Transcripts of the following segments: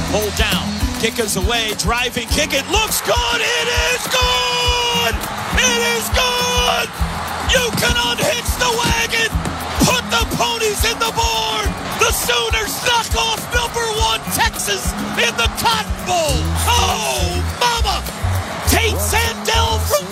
Hold down. Kick is away. Driving. Kick it. Looks good. It is good. It is good. You can unhitch the wagon. Put the ponies in the board. The Sooners knock off #1 Texas in the Cotton Bowl. Oh, mama. Tate Sandell from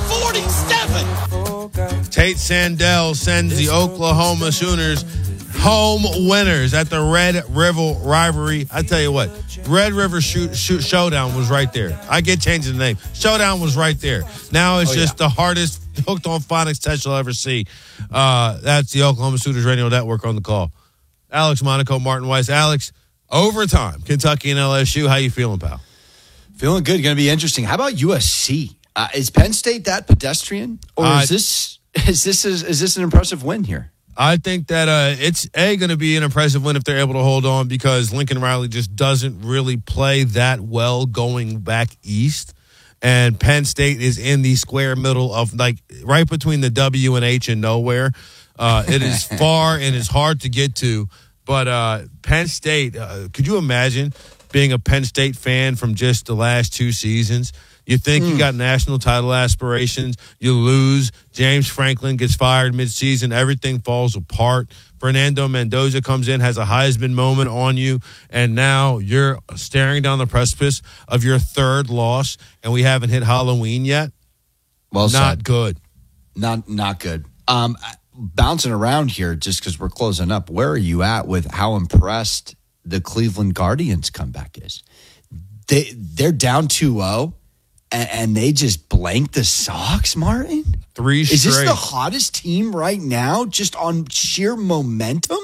47. Tate Sandell sends the Oklahoma Sooners home winners at the Red River rivalry. I tell you what, Red River Showdown was right there. I get changing the name. Showdown was right there. Now it's just the hardest hooked on phonics test you'll ever see. That's the Oklahoma Sooners Radio Network on the call. Alex Monaco, Martin Weiss. Alex, overtime, Kentucky and LSU. How you feeling, pal? Feeling good. Going to be interesting. How about USC? Is Penn State that pedestrian, or is this an impressive win here? I think that it's going to be an impressive win if they're able to hold on, because Lincoln Riley just doesn't really play that well going back east, and Penn State is in the square middle of, like, right between the W and H and nowhere. It is far and it's hard to get to, but Penn State. Could you imagine being a Penn State fan from just the last 2 seasons? You think you got national title aspirations, you lose, James Franklin gets fired midseason, everything falls apart. Fernando Mendoza comes in, has a Heisman moment on you, and now you're staring down the precipice of your 3rd loss, and we haven't hit Halloween yet? Well said. Not good. Not good. Bouncing around here just because we're closing up, where are you at with how impressed the Cleveland Guardians comeback is? They're down 2-0. And they just blanked the Sox, Martin? 3 straight. Is this the hottest team right now, just on sheer momentum?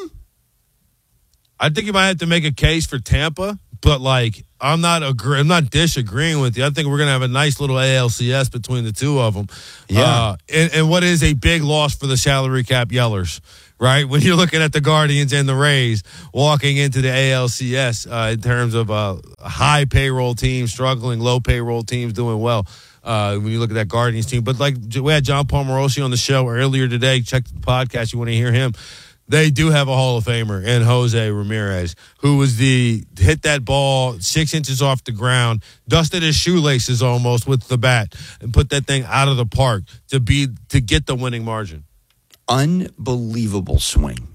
I think you might have to make a case for Tampa, but I'm not disagreeing with you. I think we're going to have a nice little ALCS between the two of them. Yeah. And what is a big loss for the salary cap yellers, right? When you're looking at the Guardians and the Rays walking into the ALCS in terms of high payroll teams struggling, low payroll teams doing well. When you look at that Guardians team. But we had John Palmarosi on the show earlier today. Check the podcast. You want to hear him. They do have a Hall of Famer in Jose Ramirez, who was hit that ball 6 inches off the ground, dusted his shoelaces almost with the bat, and put that thing out of the park to get the winning margin. Unbelievable swing.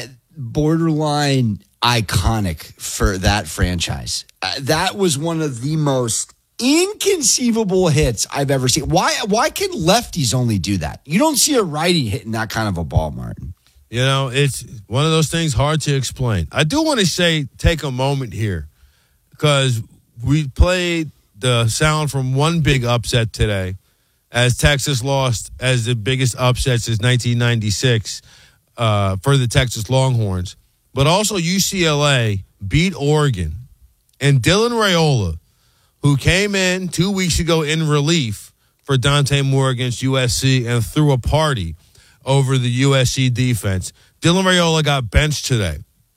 Borderline iconic for that franchise. That was one of the most inconceivable hits I've ever seen. Why can lefties only do that? You don't see a righty hitting that kind of a ball, Martin. You know, it's one of those things hard to explain. I do want to take a moment here, because we played the sound from one big upset today, as Texas lost as the biggest upset since 1996 for the Texas Longhorns. But also UCLA beat Oregon. And Dylan Raiola, who came in 2 weeks ago in relief for Dante Moore against USC and threw a party over the USC defense. Dylan Raiola got benched today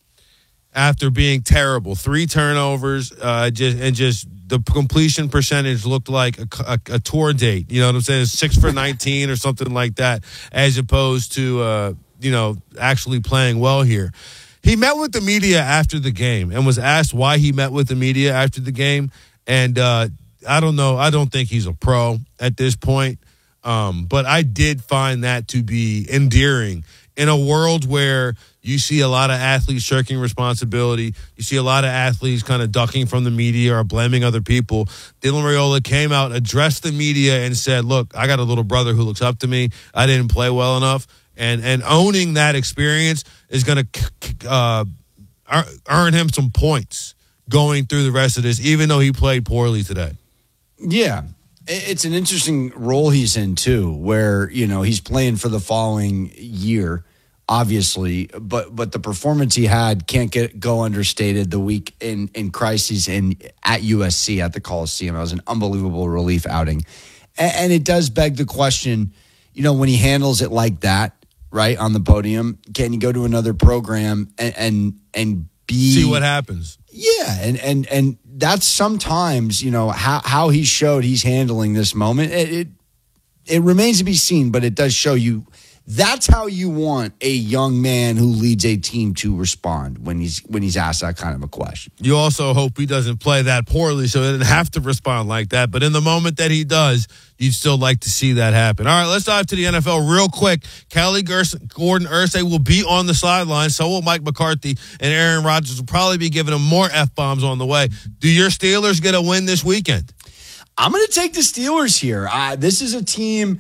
after being terrible. 3 turnovers, just the completion percentage looked like a tour date. You know what I'm saying? 6 for 19 or something like that, as opposed to, actually playing well here. He met with the media after the game and was asked why he met with the media after the game. And I don't know. I don't think he's a pro at this point. But I did find that to be endearing in a world where you see a lot of athletes shirking responsibility. You see a lot of athletes kind of ducking from the media or blaming other people. Dylan Raiola came out, addressed the media, and said, look, I got a little brother who looks up to me. I didn't play well enough. And owning that experience is going to earn him some points going through the rest of this, even though he played poorly today. Yeah. It's an interesting role he's in, too, where, he's playing for the following year, obviously, but the performance he had can't go understated the week in crises at USC at the Coliseum. It was an unbelievable relief outing. And it does beg the question, when he handles it like that, right, on the podium, can you go to another program and see what happens? Yeah, and that's sometimes, how he showed he's handling this moment. It remains to be seen, but it does show you That's how you want a young man who leads a team to respond when he's asked that kind of a question. You also hope he doesn't play that poorly so he doesn't have to respond like that. But in the moment that he does, you'd still like to see that happen. All right, let's dive to the NFL real quick. Kelly Gordon Irsay will be on the sideline. So will Mike McCarthy, and Aaron Rodgers will probably be giving him more F-bombs on the way. Do your Steelers get a win this weekend? I'm going to take the Steelers here. This is a team...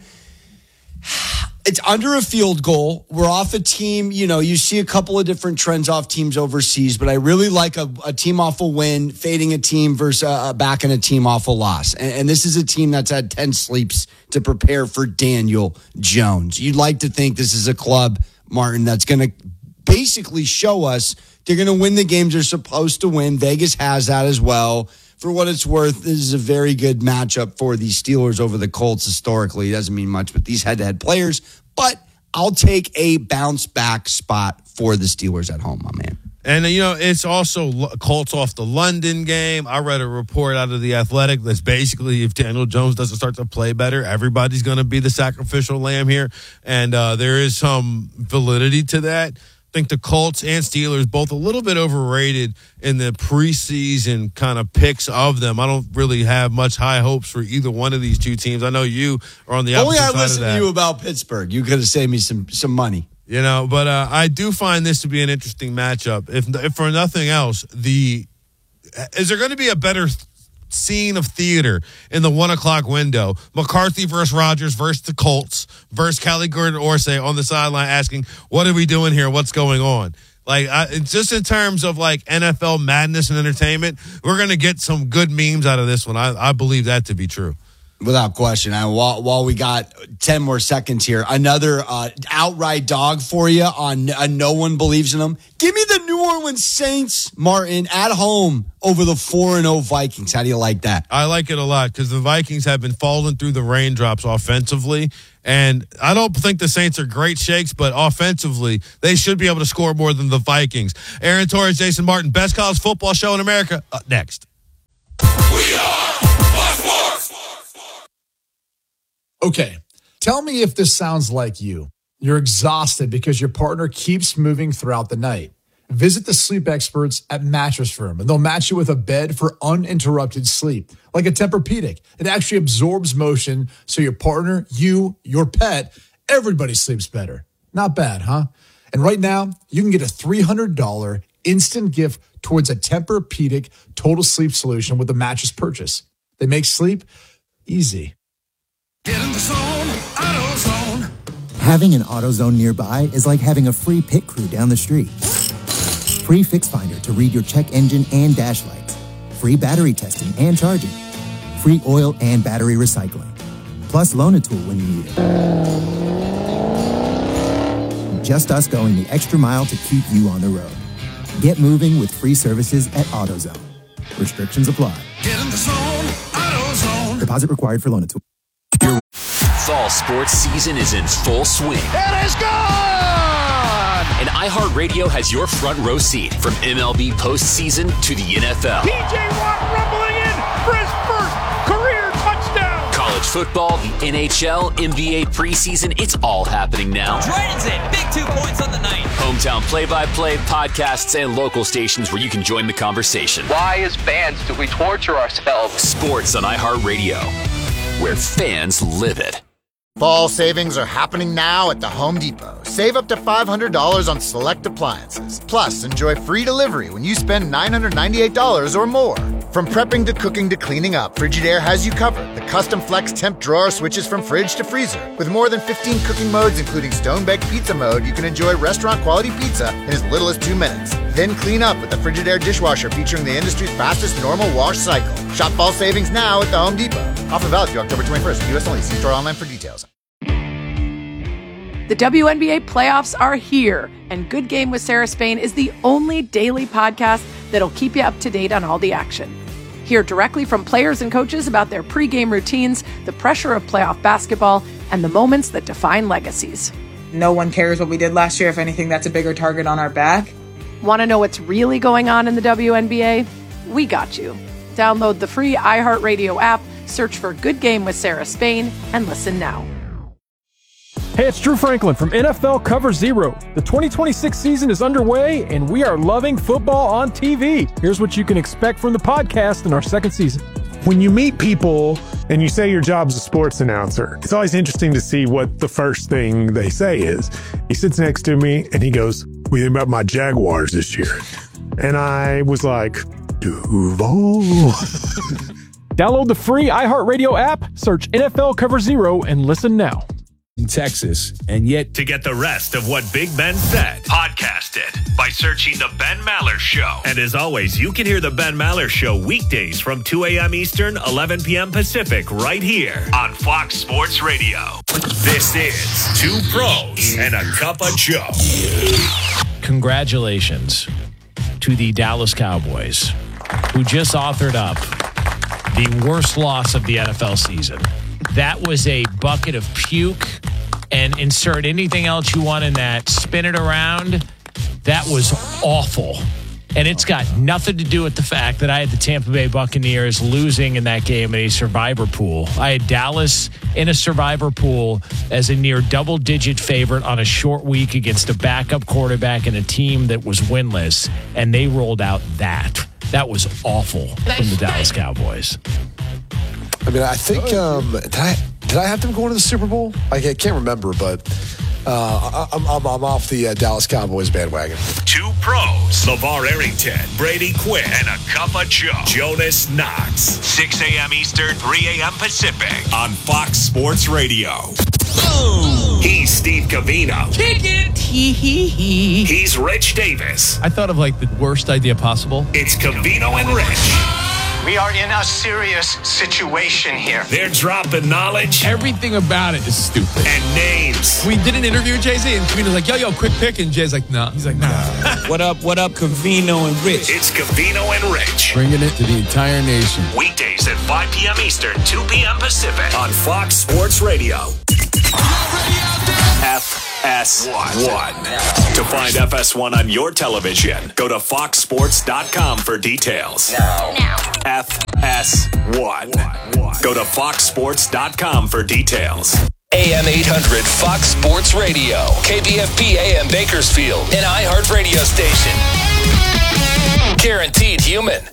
It's under a field goal. We're off a team, you see a couple of different trends off teams overseas, but I really like a team off a win, fading a team versus backing a team off a loss. And this is a team that's had 10 sleeps to prepare for Daniel Jones. You'd like to think this is a club, Martin, that's going to basically show us they're going to win the games they're supposed to win. Vegas has that as well. For what it's worth, this is a very good matchup for the Steelers over the Colts historically. It doesn't mean much with these head-to-head players, but I'll take a bounce-back spot for the Steelers at home, my man. And, it's also Colts off the London game. I read a report out of The Athletic that's basically if Daniel Jones doesn't start to play better, everybody's going to be the sacrificial lamb here. And there is some validity to that. I think the Colts and Steelers both a little bit overrated in the preseason kind of picks of them. I don't really have much high hopes for either one of these two teams. I know you are on the opposite side of that. Only I listened to you about Pittsburgh. You could have saved me some money. But I do find this to be an interesting matchup. If for nothing else, is there going to be a better scene of theater in the 1 o'clock window? McCarthy versus Rodgers versus the Colts versus Kelly Gordon Irsay on the sideline asking, what are we doing here? What's going on? Just in terms of NFL madness and entertainment, we're going to get some good memes out of this one. I believe that to be true. Without question. And while we got 10 more seconds here, another outright dog for you on no one believes in them. Give me the New Orleans Saints, Martin, at home over the 4-0 Vikings. How do you like that? I like it a lot because the Vikings have been falling through the raindrops offensively. And I don't think the Saints are great shakes, but offensively, they should be able to score more than the Vikings. Aaron Torres, Jason Martin, best college football show in America. Up next. We are Fox Sports. Okay, tell me if this sounds like you. You're exhausted because your partner keeps moving throughout the night. Visit the sleep experts at Mattress Firm, and they'll match you with a bed for uninterrupted sleep, like a Tempur-Pedic. It actually absorbs motion so your partner, you, your pet, everybody sleeps better. Not bad, huh? And right now, you can get a $300 instant gift towards a Tempur-Pedic total sleep solution with a mattress purchase. They make sleep easy. Get in the zone, AutoZone. Having an AutoZone nearby is like having a free pit crew down the street. Free Fix Finder to read your check engine and dash lights. Free battery testing and charging. Free oil and battery recycling. Plus loan a tool when you need it. Just us going the extra mile to keep you on the road. Get moving with free services at AutoZone. Restrictions apply. Get in the zone, AutoZone. Deposit required for loan a tool. Fall sports season is in full swing. It is gone! And iHeartRadio has your front row seat from MLB postseason to the NFL. P.J. Watt rumbling in for his first career touchdown! College football, the NHL, NBA preseason, it's all happening now. Dragons in, big 2 points on the night. Hometown play-by-play, podcasts, and local stations where you can join the conversation. Why, as fans, do we torture ourselves? Sports on iHeartRadio, where fans live it. Fall savings are happening now at the Home Depot. Save up to $500 on select appliances. Plus, enjoy free delivery when you spend $998 or more. From prepping to cooking to cleaning up, Frigidaire has you covered. The custom flex temp drawer switches from fridge to freezer. With more than 15 cooking modes, including stone-baked pizza mode, you can enjoy restaurant-quality pizza in as little as 2 minutes. Then clean up with the Frigidaire dishwasher featuring the industry's fastest normal wash cycle. Shop fall savings now at the Home Depot. Offer valid through October 21st. U.S. only. See store online for details. The WNBA playoffs are here, and Good Game with Sarah Spain is the only daily podcast that'll keep you up to date on all the action. Hear directly from players and coaches about their pregame routines, the pressure of playoff basketball, and the moments that define legacies. No one cares what we did last year. If anything, that's a bigger target on our back. Want to know what's really going on in the WNBA? We got you. Download the free iHeartRadio app, search for Good Game with Sarah Spain, and listen now. Hey, it's Drew Franklin from NFL Cover Zero. The 2026 season is underway, and we are loving football on TV. Here's what you can expect from the podcast in our second season. When you meet people and you say your job's a sports announcer, it's always interesting to see what the first thing they say is. He sits next to me and he goes, "What do you think about my Jaguars this year?" And I was like, Duval. Download the free iHeartRadio app, search NFL Cover Zero, and listen now. In Texas, and yet to get the rest of what Big Ben said, podcast it by searching The Ben Maller Show. And as always, you can hear The Ben Maller Show weekdays from 2 a.m. Eastern, 11 p.m. Pacific, right here on Fox Sports Radio. This is Two Pros and a Cup of Joe. Congratulations to the Dallas Cowboys, who just authored up the worst loss of the NFL season. That was a bucket of puke, and insert anything else you want in that. Spin it around. That was awful. And it's got nothing to do with the fact that I had the Tampa Bay Buccaneers losing in that game in a survivor pool. I had Dallas in a survivor pool as a near double-digit favorite on a short week against a backup quarterback and a team that was winless, and they rolled out that. That was awful from the Dallas Cowboys. I mean, I think did I have them going to the Super Bowl? I can't remember, but I'm off the Dallas Cowboys bandwagon. Two pros, LeVar Arrington, Brady Quinn, and a cup of Joe, Jonas Knox. 6 a.m. Eastern, 3 a.m. Pacific on Fox Sports Radio. Boom! He's Steve Covino. Kick it! Hee. He's Rich Davis. I thought of like the worst idea possible. It's Covino and Rich. We are in a serious situation here. They're dropping knowledge. Everything about it is stupid. And names. We did an interview with Jay-Z, and Covino's like, yo, quick pick. And Jay's like, nah. He's like, nah. What up, Covino and Rich? It's Covino and Rich. Bringing it to the entire nation. Weekdays at 5 p.m. Eastern, 2 p.m. Pacific on Fox Sports Radio. FS1. To find FS1 on your television, go to foxsports.com for details. Now. FS1. Go to foxsports.com for details. AM 800 Fox Sports Radio, KBFP AM Bakersfield, an iHeart radio station. Guaranteed human.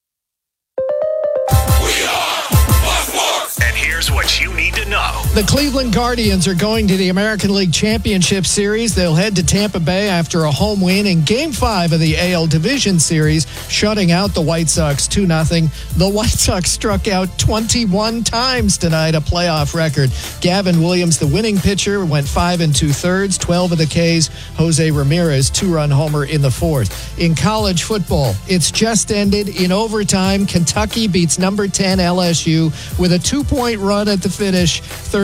And here's what you need to know. The Cleveland Guardians are going to the American League Championship Series. They'll head to Tampa Bay after a home win in Game 5 of the AL Division Series, shutting out the White Sox 2-0. The White Sox struck out 21 times tonight, a playoff record. Gavin Williams, the winning pitcher, went 5 2/3, 12 of the Ks. Jose Ramirez, 2-run homer in the fourth. In college football, it's just ended in overtime. Kentucky beats number 10 LSU with a 2-point run at the finish,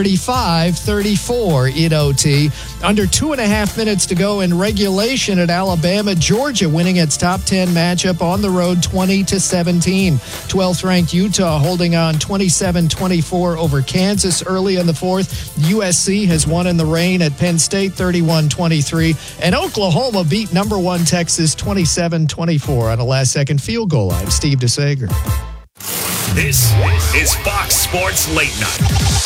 35-34 in OT. Under 2.5 minutes to go in regulation at Alabama, Georgia winning its top 10 matchup on the road 20-17. 12th ranked Utah holding on 27-24 over Kansas early in the fourth. USC has won in the rain at Penn State 31-23, and Oklahoma beat number 1 Texas 27-24 on a last-second field goal. I'm Steve DeSager. This is Fox Sports Late Night.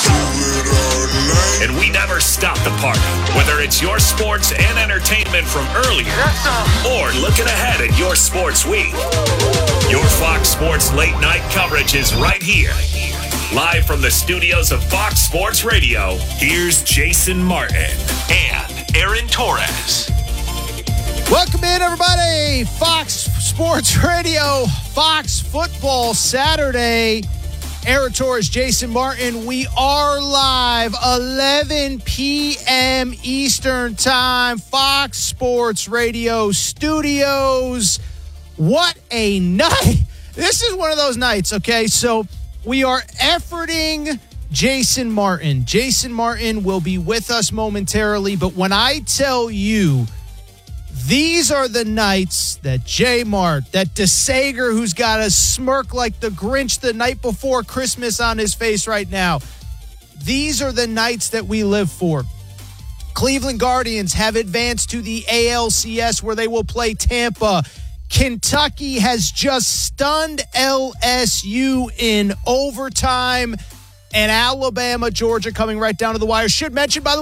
And we never stop the party. Whether it's your sports and entertainment from earlier or looking ahead at your sports week, your Fox Sports Late Night coverage is right here. Live from the studios of Fox Sports Radio, here's Jason Martin and Aaron Torres. Welcome in, everybody. Fox Sports Radio, Fox Football Saturday. Aaron Torres, Jason Martin. We are live, 11 p.m. Eastern Time, Fox Sports Radio studios. What a night. This is one of those nights, okay? So we are efforting Jason Martin. Jason Martin will be with us momentarily, but when I tell you, these are the nights that J Mart, that DeSager, who's got a smirk like the Grinch the night before Christmas on his face right now. These are the nights that we live for. Cleveland Guardians have advanced to the ALCS where they will play Tampa. Kentucky has just stunned LSU in overtime. And Alabama, Georgia coming right down to the wire. Should mention, by the way,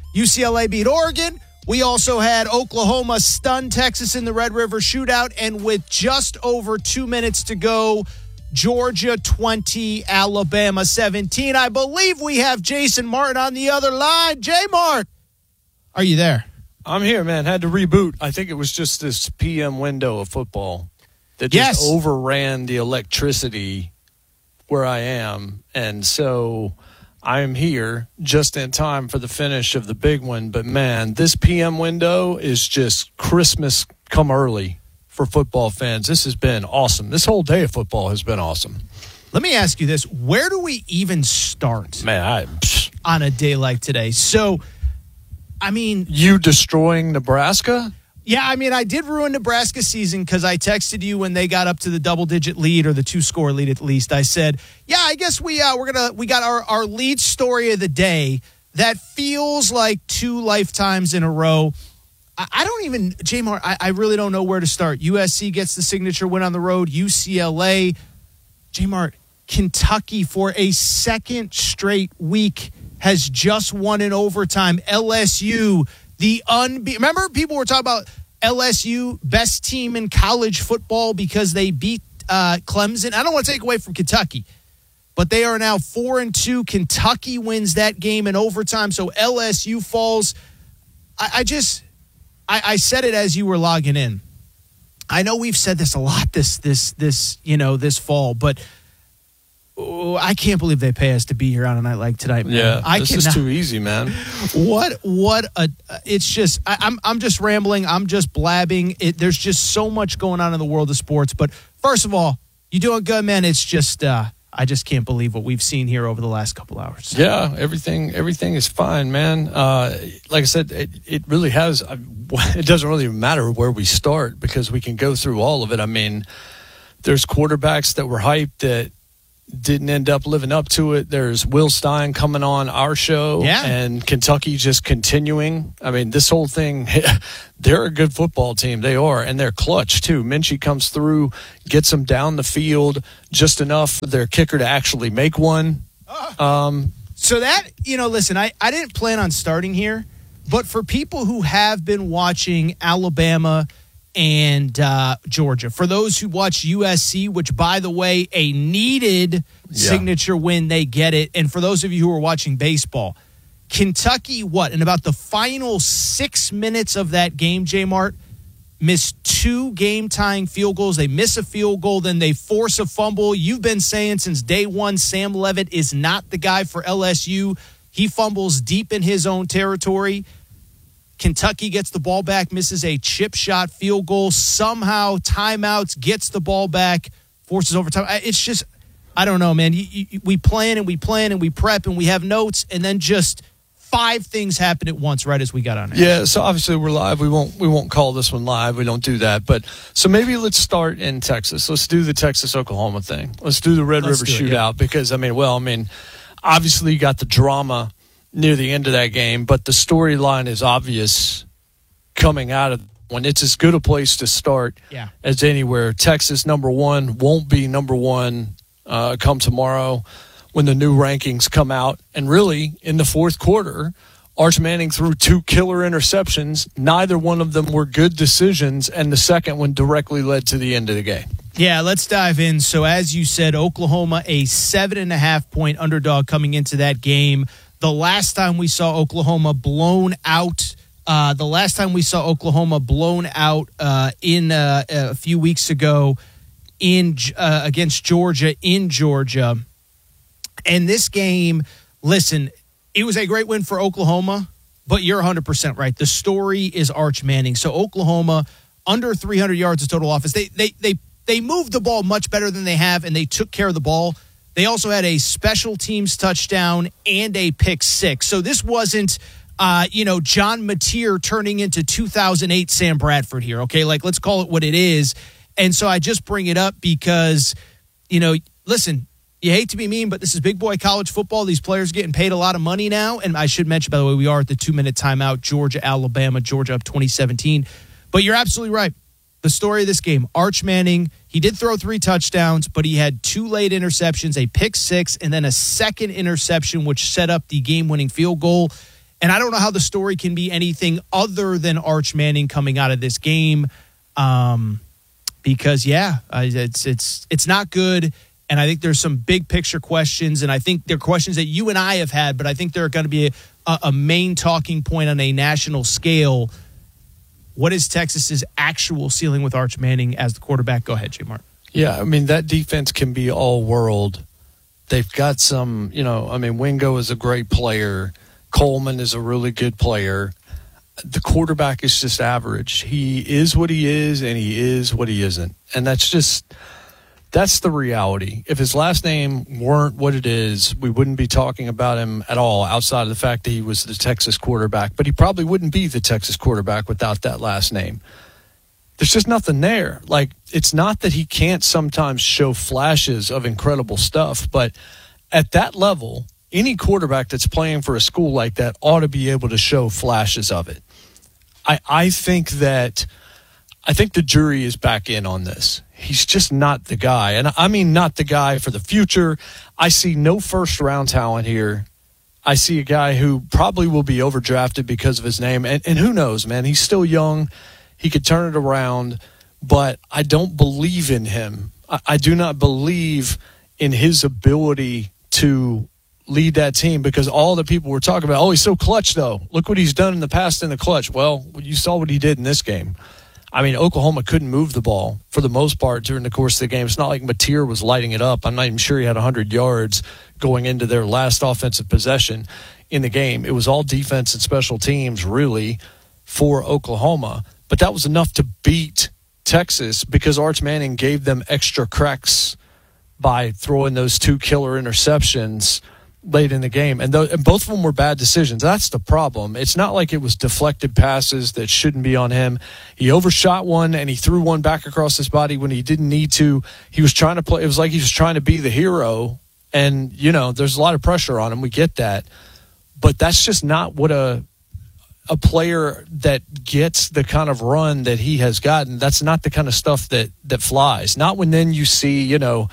UCLA beat Oregon. We also had Oklahoma stun Texas in the Red River Shootout. And with just over 2 minutes to go, Georgia 20, Alabama 17. I believe we have Jason Martin on the other line. J-Mart, are you there? I'm here, man. Had to reboot. I think it was just this PM window of football that just overran the electricity where I am. And so I am here just in time for the finish of the big one. But, man, this PM window is just Christmas come early for football fans. This has been awesome. This whole day of football has been awesome. Let me ask you this. Where do we even start, man, on a day like today? So, I mean, you destroying Nebraska? Yeah, I mean, I did ruin Nebraska's season because I texted you when they got up to the double-digit lead or the 2-score lead at least. I said, yeah, I guess we got our lead story of the day that feels like 2 lifetimes in a row. I don't even, J-Mart, I really don't know where to start. USC gets the signature win on the road. UCLA, J-Mart, Kentucky for a second straight week has just won in overtime. LSU, remember people were talking about LSU, best team in college football because they beat Clemson. I don't want to take away from Kentucky, but they are now 4-2. Kentucky wins that game in overtime, so LSU falls. I said it as you were logging in. I know we've said this a lot this fall, but I can't believe they pay us to be here on a night like tonight, man. Yeah, this is too easy, man. It's just, I'm just rambling. I'm just blabbing. There's just so much going on in the world of sports. But first of all, you doing good, man. It's just, I just can't believe what we've seen here over the last couple hours. Yeah, everything is fine, man. Like I said, it really has. It doesn't really matter where we start because we can go through all of it. I mean, there's quarterbacks that were hyped that didn't end up living up to it. There's Will Stein coming on our show, and Kentucky just continuing. I mean, this whole thing, they're a good football team. They are, and they're clutch, too. Minchie comes through, gets them down the field just enough for their kicker to actually make one. So that, listen, I didn't plan on starting here, but for people who have been watching Alabama and Georgia, for those who watch USC, which, by the way, a needed signature win, they get it. And for those of you who are watching baseball, Kentucky, in about the final 6 minutes of that game, J-Mart, missed 2 game-tying field goals. They miss a field goal, then they force a fumble. You've been saying since day one, Sam Leavitt is not the guy for LSU. He fumbles deep in his own territory. Kentucky gets the ball back, misses a chip shot field goal, somehow timeouts, gets the ball back, forces overtime. It's just, I don't know, man. We plan and we prep and we have notes, and then just 5 things happen at once right as we got on air. Yeah, so obviously we're live. We won't call this one live. We don't do that. But so maybe let's start in Texas. Let's do the Texas-Oklahoma thing. Let's do the Red River Shootout because, obviously you got the drama near the end of that game, but the storyline is obvious coming out of when it's as good a place to start as anywhere. Texas, number 1, won't be number 1 come tomorrow when the new rankings come out. And really, in the fourth quarter, Arch Manning threw 2 killer interceptions. Neither one of them were good decisions, and the second one directly led to the end of the game. Yeah, let's dive in. So as you said, Oklahoma, a 7.5-point underdog coming into that game. The last time we saw Oklahoma blown out, in a few weeks ago against Georgia in Georgia. And this game, listen, it was a great win for Oklahoma, but you're 100% right. The story is Arch Manning. So Oklahoma, under 300 yards of total offense. They moved the ball much better than they have, and they took care of the ball. They also had a special teams touchdown and a pick 6. So this wasn't, John Mateer turning into 2008 Sam Bradford here, okay? Let's call it what it is. And so I just bring it up because, listen, you hate to be mean, but this is big boy college football. These players getting paid a lot of money now. And I should mention, by the way, we are at the 2-minute timeout, Georgia, Alabama, Georgia up 2017. But you're absolutely right. The story of this game, Arch Manning, he did throw 3 touchdowns, but he had 2 late interceptions, a pick 6, and then a second interception, which set up the game-winning field goal. And I don't know how the story can be anything other than Arch Manning coming out of this game, because it's not good. And I think there's some big picture questions, and I think they're questions that you and I have had, but I think they're going to be a main talking point on a national scale. What is Texas's actual ceiling with Arch Manning as the quarterback? Go ahead, Jay Martin. Yeah, I mean, that defense can be all world. They've got some, Wingo is a great player. Coleman is a really good player. The quarterback is just average. He is what he is, and he is what he isn't. And that's the reality. If his last name weren't what it is, we wouldn't be talking about him at all outside of the fact that he was the Texas quarterback. But he probably wouldn't be the Texas quarterback without that last name. There's just nothing there. Like, it's not that he can't sometimes show flashes of incredible stuff, but at that level, any quarterback that's playing for a school like that ought to be able to show flashes of it. I think the jury is back in on this. He's just not the guy. And I mean not the guy for the future. I see no first-round talent here. I see a guy who probably will be overdrafted because of his name. And who knows, man? He's still young. He could turn it around. But I don't believe in him. I do not believe in his ability to lead that team, because all the people were talking about, he's so clutch, though. Look what he's done in the past in the clutch. Well, you saw what he did in this game. I mean, Oklahoma couldn't move the ball for the most part during the course of the game. It's not like Mateer was lighting it up. I'm not even sure he had 100 yards going into their last offensive possession in the game. It was all defense and special teams, really, for Oklahoma. But that was enough to beat Texas because Arch Manning gave them extra cracks by throwing those 2 killer interceptions late in the game. And both of them were bad decisions. That's the problem. It's not like it was deflected passes that shouldn't be on him. He overshot one, and he threw one back across his body when he didn't need to. He was trying to play. It was like he was trying to be the hero. And, there's a lot of pressure on him. We get that. But that's just not what a player that gets the kind of run that he has gotten. That's not the kind of stuff that flies. Not when then you see,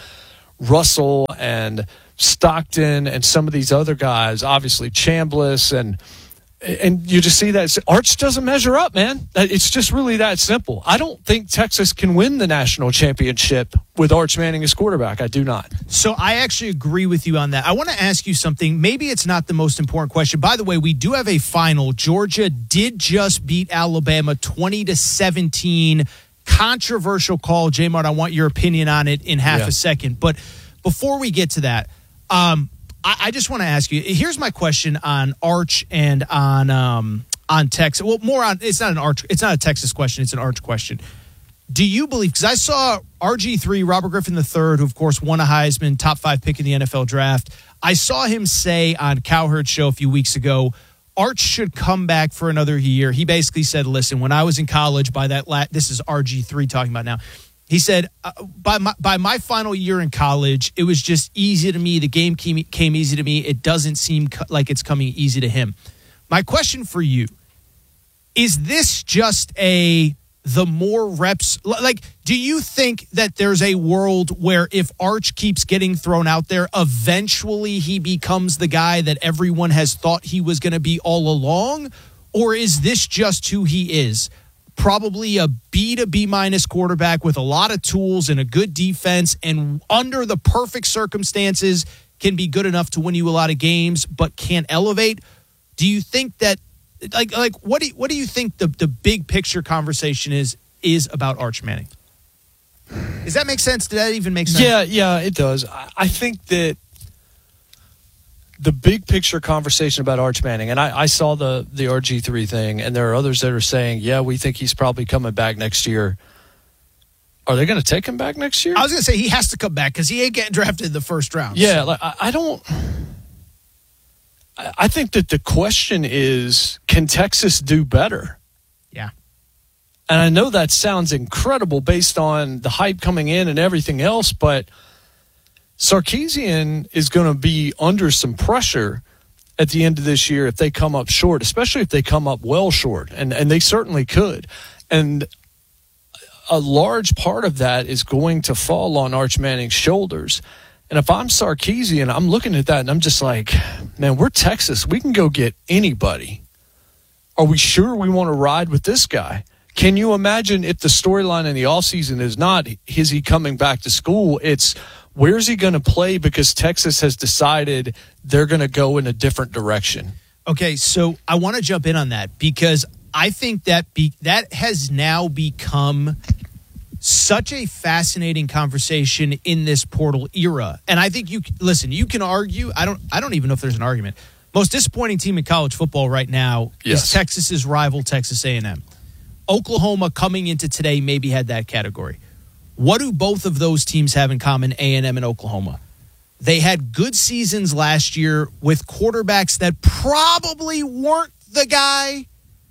Russell and Stockton and some of these other guys, obviously Chambliss, and you just see that Arch doesn't measure up, man. It's just really that simple. I don't think Texas can win the national championship with Arch Manning as quarterback. I do not. So I actually agree with you on that. I want to ask you something. Maybe it's not the most important question. By the way, we do have a final. Georgia did just beat Alabama 20-17. Controversial call. J-Mart, I want your opinion on it in half a second. But before we get to that, I just want to ask you, here's my question on Arch and on Texas. Well, more on, it's not a Texas question, it's an Arch question. Do you believe, because I saw RG3, Robert Griffin III, who of course won a Heisman, top 5 pick in the NFL draft. I saw him say on Cowherd's show a few weeks ago, Arch should come back for another year. He basically said, listen, when I was in college, this is RG3 talking about now. He said, by my final year in college, it was just easy to me. The game came easy to me. It doesn't seem like it's coming easy to him. My question for you, is this just the more reps? Like, do you think that there's a world where if Arch keeps getting thrown out there, eventually he becomes the guy that everyone has thought he was going to be all along? Or is this just who he is? Probably a B to B minus quarterback with a lot of tools and a good defense, and under the perfect circumstances can be good enough to win you a lot of games, but can't elevate. Do you think that, what do you think the big picture conversation is about Arch Manning? Does that make sense? Did that even make sense? Yeah, it does. I think that the big picture conversation about Arch Manning, and I saw the RG3 thing, and there are others that are saying, yeah, we think he's probably coming back next year. Are they going to take him back next year? I was going to say he has to come back because he ain't getting drafted in the first round. Yeah, so. I think that the question is, can Texas do better? Yeah. And I know that sounds incredible based on the hype coming in and everything else, but Sarkisian is going to be under some pressure at the end of this year if they come up short, especially if they come up well short, and they certainly could. And a large part of that is going to fall on Arch Manning's shoulders. And if I'm Sarkisian, I'm looking at that and I'm just like, man, we're Texas. We can go get anybody. Are we sure we want to ride with this guy? Can you imagine if the storyline in the offseason is not, is he coming back to school? It's, where's he going to play because Texas has decided they're going to go in a different direction? Okay, so I want to jump in on that because I think that that has now become such a fascinating conversation in this portal era. And I think you can argue, I don't even know if there's an argument. Most disappointing team in college football right now is Texas's rival, Texas A&M. Oklahoma coming into today maybe had that category. What do both of those teams have in common, A&M and Oklahoma? They had good seasons last year with quarterbacks that probably weren't the guy,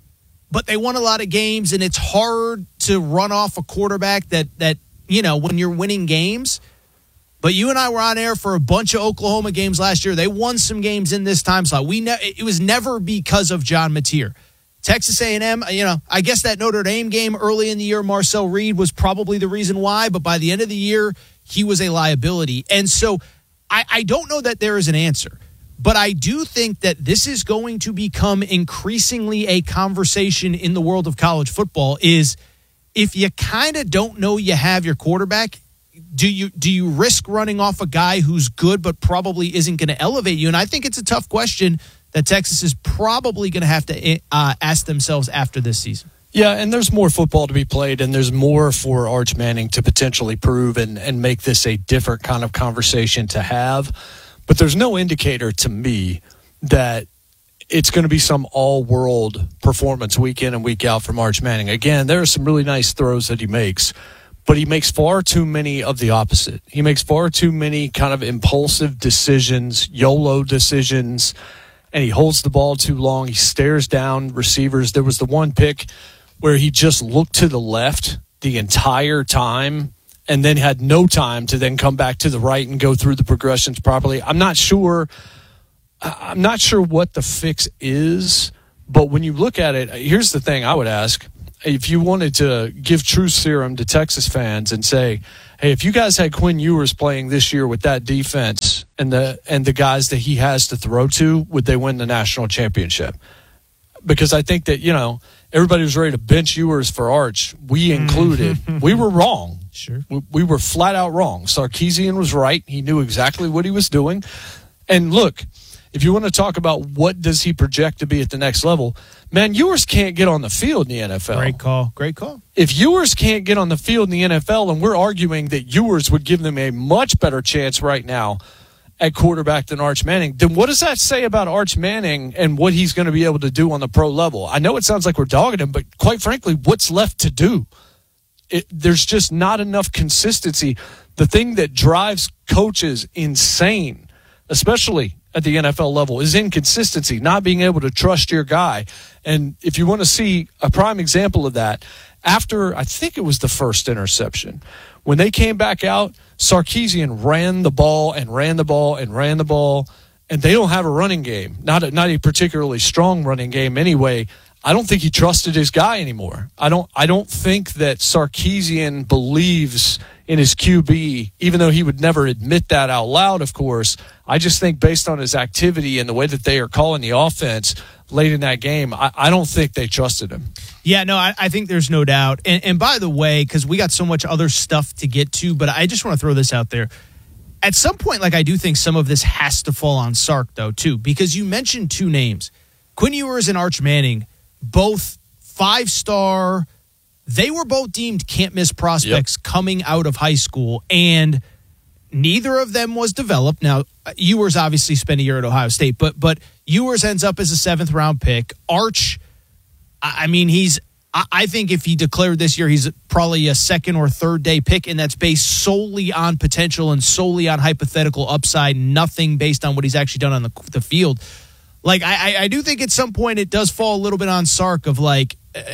but they won a lot of games, and it's hard to run off a quarterback that when you're winning games. But you and I were on air for a bunch of Oklahoma games last year. They won some games in this time slot. It was never because of John Mateer. Texas A&M, I guess that Notre Dame game early in the year, Marcel Reed was probably the reason why, but by the end of the year, he was a liability. And so I don't know that there is an answer, but I do think that this is going to become increasingly a conversation in the world of college football is if you kind of don't know you have your quarterback, do you risk running off a guy who's good but probably isn't going to elevate you? And I think it's a tough question that Texas is probably going to have to ask themselves after this season. Yeah, and there's more football to be played, and there's more for Arch Manning to potentially prove and make this a different kind of conversation to have. But there's no indicator to me that it's going to be some all-world performance week in and week out from Arch Manning. Again, there are some really nice throws that he makes, but he makes far too many of the opposite. He makes far too many kind of impulsive decisions, YOLO decisions, and he holds the ball too long. He stares down receivers. There was the one pick where he just looked to the left the entire time and then had no time to then come back to the right and go through the progressions properly. I'm not sure what the fix is, but when you look at it, here's the thing I would ask. If you wanted to give truth serum to Texas fans and say, hey, if you guys had Quinn Ewers playing this year with that defense and the guys that he has to throw to, would they win the national championship? Because I think that, everybody was ready to bench Ewers for Arch, we included. We were wrong. Sure. We were flat out wrong. Sarkisian was right. He knew exactly what he was doing. And look, if you want to talk about what does he project to be at the next level, man, Ewers can't get on the field in the NFL. Great call. If Ewers can't get on the field in the NFL, and we're arguing that Ewers would give them a much better chance right now at quarterback than Arch Manning, then what does that say about Arch Manning and what he's going to be able to do on the pro level? I know it sounds like we're dogging him, but quite frankly, what's left to do? There's just not enough consistency. The thing that drives coaches insane, especially at the NFL level, is inconsistency, not being able to trust your guy. And if you want to see a prime example of that, after I think it was the first interception, when they came back out, Sarkisian ran the ball, and they don't have a running game, not a particularly strong running game anyway. I don't think he trusted his guy anymore. I don't think that Sarkisian believes in his QB, even though he would never admit that out loud, of course. I just think based on his activity and the way that they are calling the offense late in that game, I don't think they trusted him. Yeah, no, I think there's no doubt. And by the way, because we got so much other stuff to get to, but I just want to throw this out there. At some point, I do think some of this has to fall on Sark, though, too, because you mentioned two names. Quinn Ewers and Arch Manning, both 5-star. They were both deemed can't-miss prospects coming out of high school, and neither of them was developed. Now, Ewers obviously spent a year at Ohio State, but Ewers ends up as a 7th-round pick. Arch, I think if he declared this year, he's probably a 2nd or 3rd day pick, and that's based solely on potential and solely on hypothetical upside, nothing based on what he's actually done on the field. I do think at some point it does fall a little bit on Sark of why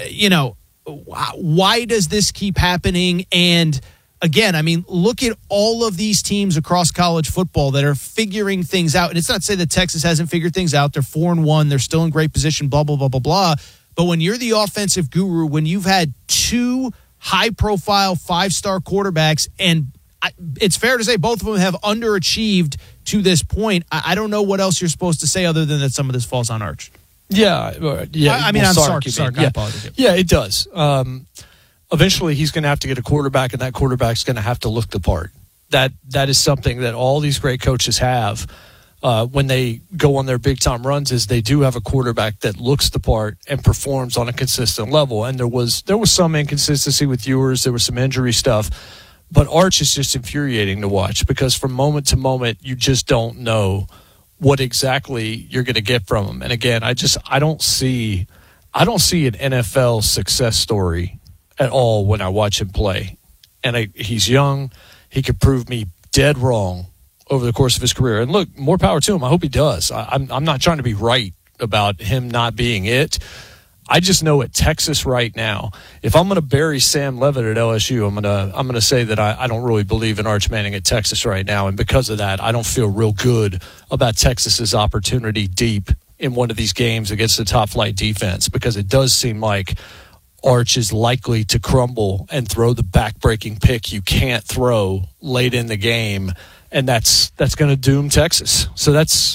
does this keep happening? And again, look at all of these teams across college football that are figuring things out. And it's not to say that Texas hasn't figured things out. They're 4-1. They're still in great position, blah, blah, blah, blah, blah. But when you're the offensive guru, when you've had 2 high-profile 5-star quarterbacks, and it's fair to say both of them have underachieved to this point. I don't know what else you're supposed to say other than that some of this falls on Arch. Yeah. I mean, I'm Sark. I apologize. Yeah, it does. Eventually, he's going to have to get a quarterback, and that quarterback's going to have to look the part. That is something that all these great coaches have when they go on their big-time runs, is they do have a quarterback that looks the part and performs on a consistent level. And there was some inconsistency with Ewers. There was some injury stuff. But Arch is just infuriating to watch because from moment to moment, you just don't know what exactly you're going to get from him. And again, I don't see an NFL success story at all when I watch him play. And he's young. He could prove me dead wrong over the course of his career. And look, more power to him. I hope he does. I'm not trying to be right about him not being it. I just know at Texas right now, if I'm going to bury Sam Levitt at LSU, I'm going to say that I don't really believe in Arch Manning at Texas right now. And because of that, I don't feel real good about Texas's opportunity deep in one of these games against the top flight defense, because it does seem like Arch is likely to crumble and throw the back-breaking pick you can't throw late in the game, and that's going to doom Texas. So that's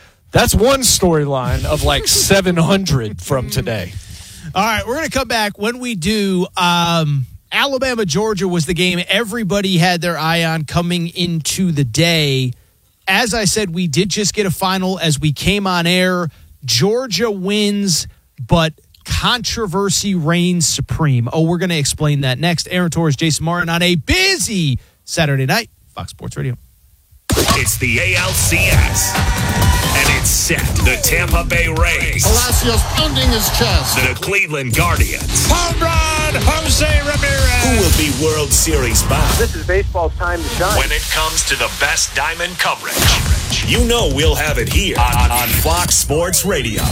one storyline of like 700 from today. All right, we're going to come back. When we do, Alabama-Georgia was the game everybody had their eye on coming into the day. As I said, we did just get a final as we came on air. Georgia wins, but controversy reigns supreme. We're going to explain that next. Aaron Torres, Jason Martin on a busy Saturday night. Fox Sports Radio. It's the ALCS, and it's set. The Tampa Bay Rays. Palacios pounding his chest. The Cleveland Guardians. Home run, Jose Ramirez. Who will be World Series bound? This is baseball's time to shine. When it comes to the best diamond coverage, you know we'll have it here on Fox Sports Radio.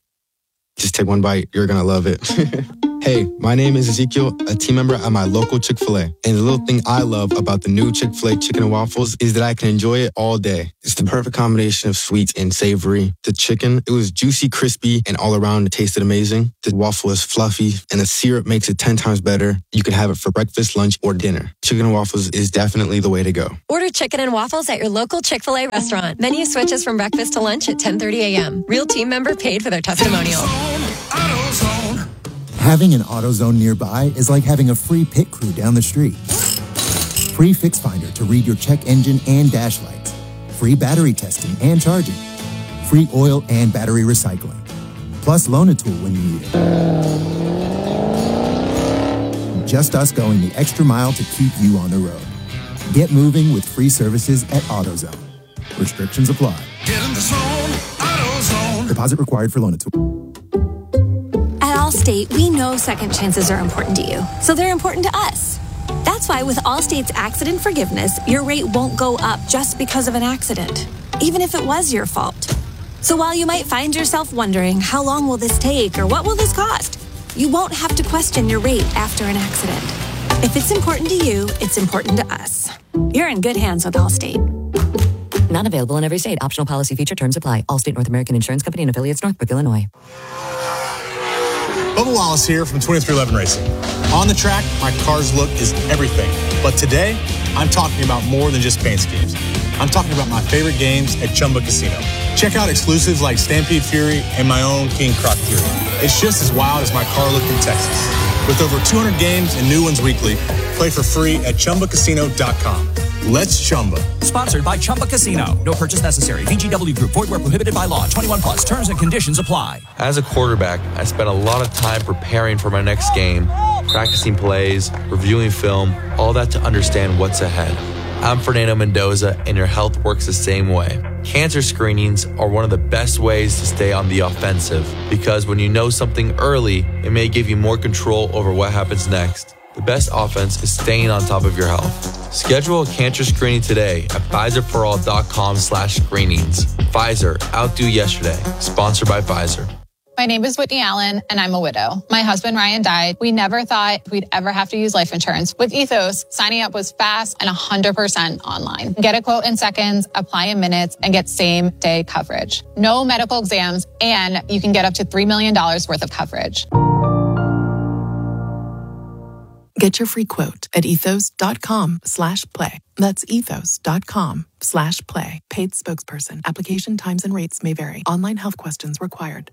Just take one bite. You're going to love it. Hey, my name is Ezekiel, a team member at my local Chick-fil-A. And the little thing I love about the new Chick-fil-A chicken and waffles is that I can enjoy it all day. It's the perfect combination of sweet and savory. The chicken, it was juicy, crispy, and all around it tasted amazing. The waffle is fluffy, and the syrup makes it 10 times better. You can have it for breakfast, lunch, or dinner. Chicken and waffles is definitely the way to go. Order chicken and waffles at your local Chick-fil-A restaurant. Menu switches from breakfast to lunch at 10:30 a.m. Real team member paid for their testimonial. Having an AutoZone nearby is like having a free pit crew down the street. Free Fix Finder to read your check engine and dash lights. Free battery testing and charging. Free oil and battery recycling. Plus Loan-A-Tool when you need it. Just us going the extra mile to keep you on the road. Get moving with free services at AutoZone. Restrictions apply. Get in the zone, AutoZone. Deposit required for Loan-A-Tool. At Allstate, we know second chances are important to you, so they're important to us. That's why with Allstate's accident forgiveness, your rate won't go up just because of an accident, even if it was your fault. So while you might find yourself wondering, how long will this take or what will this cost? You won't have to question your rate after an accident. If it's important to you, it's important to us. You're in good hands with Allstate. Not available in every state. Optional policy feature terms apply. Allstate North American Insurance Company and affiliates, Northbrook, Illinois. Bubba Wallace here from 2311 Racing. On the track, my car's look is everything. But today, I'm talking about more than just paint schemes. I'm talking about my favorite games at Chumba Casino. Check out exclusives like Stampede Fury and my own King Croc Fury. It's just as wild as my car look in Texas. With over 200 games and new ones weekly, play for free at ChumbaCasino.com. Let's Chumba. Sponsored by Chumba Casino. No purchase necessary. VGW Group. Void where prohibited by law. 21 plus. Terms and conditions apply. As a quarterback, I spent a lot of time preparing for my next game, practicing plays, reviewing film, all that to understand what's ahead. I'm Fernando Mendoza, and your health works the same way. Cancer screenings are one of the best ways to stay on the offensive, because when you know something early, it may give you more control over what happens next. The best offense is staying on top of your health. Schedule a cancer screening today at PfizerForAll.com/screenings. Pfizer, outdo yesterday. Sponsored by Pfizer. My name is Whitney Allen, and I'm a widow. My husband, Ryan, died. We never thought we'd ever have to use life insurance. With Ethos, signing up was fast and 100% online. Get a quote in seconds, apply in minutes, and get same-day coverage. No medical exams, and you can get up to $3 million worth of coverage. Get your free quote at ethos.com/play. That's ethos.com/play. Paid spokesperson. Application times and rates may vary. Online health questions required.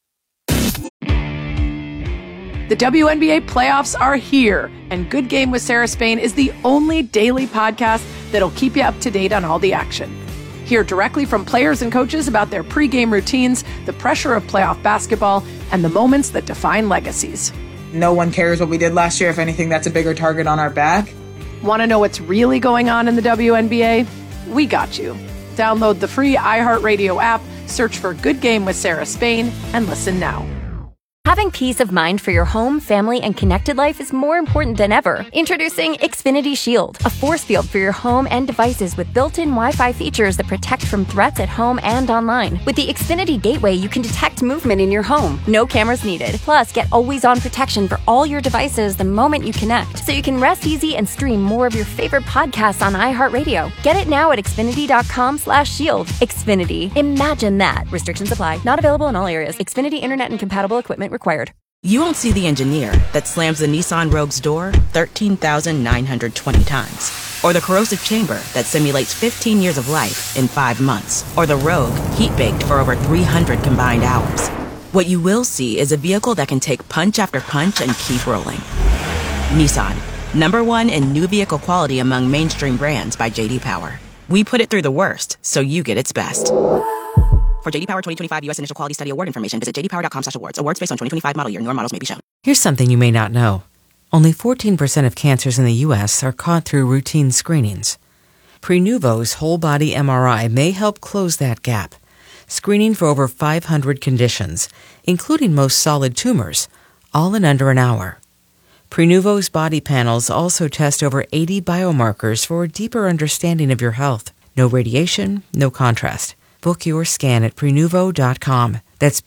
The WNBA playoffs are here, and Good Game with Sarah Spain is the only daily podcast that'll keep you up to date on all the action. Hear directly from players and coaches about their pregame routines, the pressure of playoff basketball, and the moments that define legacies. No one cares what we did last year. If anything, that's a bigger target on our back. Want to know what's really going on in the WNBA? We got you. Download the free iHeartRadio app, search for Good Game with Sarah Spain, and listen now. Having peace of mind for your home, family, and connected life is more important than ever. Introducing Xfinity Shield, a force field for your home and devices with built-in Wi-Fi features that protect from threats at home and online. With the Xfinity Gateway, you can detect movement in your home. No cameras needed. Plus, get always-on protection for all your devices the moment you connect, so you can rest easy and stream more of your favorite podcasts on iHeartRadio. Get it now at Xfinity.com/shield. Xfinity. Imagine that. Restrictions apply. Not available in all areas. Xfinity Internet and compatible equipment required. You won't see the engineer that slams the Nissan Rogue's door 13,920 times. Or the corrosive chamber that simulates 15 years of life in 5 months. Or the Rogue heat-baked for over 300 combined hours. What you will see is a vehicle that can take punch after punch and keep rolling. Nissan, #1 in new vehicle quality among mainstream brands by J.D. Power. We put it through the worst, so you get its best. For J.D. Power 2025 U.S. Initial Quality Study Award information, visit jdpower.com/awards. Awards based on 2025 model year. Newer models may be shown. Here's something you may not know. Only 14% of cancers in the U.S. are caught through routine screenings. Prenuvo's whole-body MRI may help close that gap, screening for over 500 conditions, including most solid tumors, all in under an hour. Prenuvo's body panels also test over 80 biomarkers for a deeper understanding of your health. No radiation, no contrast. Book your scan at Prenuvo.com. That's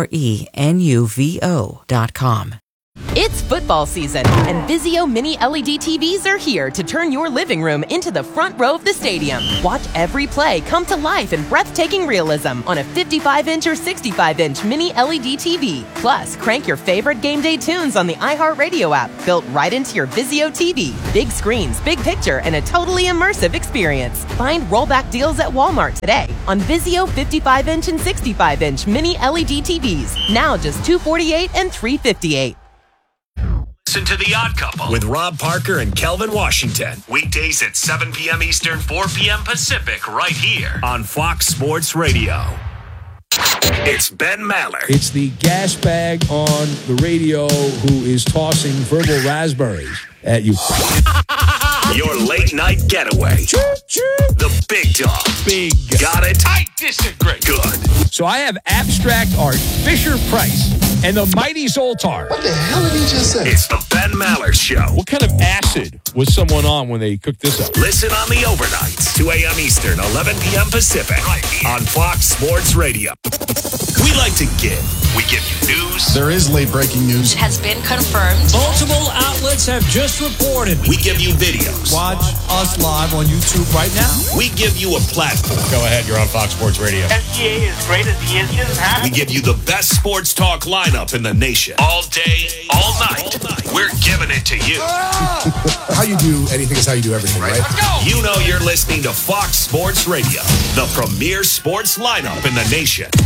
Prenuvo.com. It's football season, and Vizio Mini LED TVs are here to turn your living room into the front row of the stadium. Watch every play come to life in breathtaking realism on a 55-inch or 65-inch Mini LED TV. Plus, crank your favorite game day tunes on the iHeartRadio app, built right into your Vizio TV. Big screens, big picture, and a totally immersive experience. Find rollback deals at Walmart today on Vizio 55-inch and 65-inch Mini LED TVs. Now just $248 and $358. Listen to The Odd Couple with Rob Parker and Kelvin Washington. Weekdays at 7 p.m. Eastern, 4 p.m. Pacific, right here on Fox Sports Radio. It's Ben Maller. It's the gas bag on the radio who is tossing verbal raspberries at you. Your late night getaway. The big dog. Big. Got it? I disagree. Good. So I have abstract art, Fisher Price, and the mighty Zoltar. What the hell did he just say? It's the Ben Maller Show. What kind of acid was someone on when they cooked this up? Listen on the overnights, 2 a.m. Eastern, 11 p.m. Pacific, right here on Fox Sports Radio. We like to give. We give you news. There is late breaking news. It has been confirmed. Multiple outlets have just reported. We give you videos. Watch us live on YouTube right now. We give you a platform. Go ahead, you're on Fox Sports Radio. SGA as great as he is, We give you the best sports talk lineup in the nation. All day, all night. We're giving it to you. How you do anything is how you do everything, right? Let's go. You know you're listening to Fox Sports Radio, the premier sports lineup in the nation.